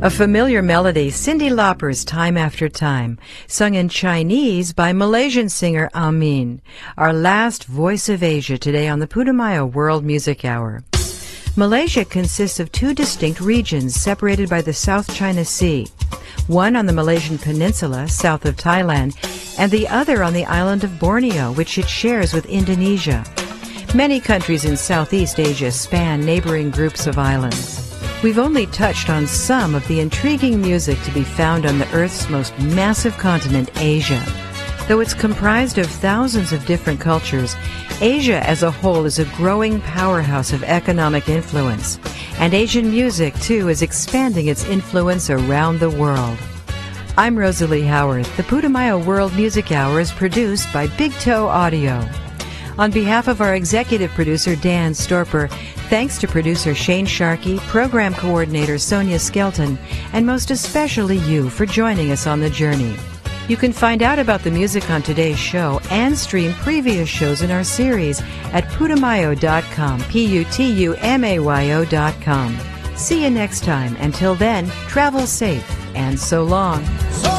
A familiar melody, Cyndi Lauper's Time After Time, sung in Chinese by Malaysian singer Amin, our last Voice of Asia today on the Putumayo World Music Hour. Malaysia consists of two distinct regions separated by the South China Sea, one on the Malaysian peninsula south of Thailand, and the other on the island of Borneo, which it shares with Indonesia. Many countries in Southeast Asia span neighboring groups of islands. We've only touched on some of the intriguing music to be found on the Earth's most massive continent, Asia. Though it's comprised of thousands of different cultures, Asia as a whole is a growing powerhouse of economic influence, and Asian music, too, is expanding its influence around the world. I'm Rosalie Howard. The Putumayo World Music Hour is produced by Big Toe Audio. On behalf of our executive producer, Dan Storper, thanks to producer Shane Sharkey, program coordinator Sonia Skelton, and most especially you for joining us on the journey. You can find out about the music on today's show and stream previous shows in our series at putumayo.com, Putumayo.com. See you next time. Until then, travel safe, and so long.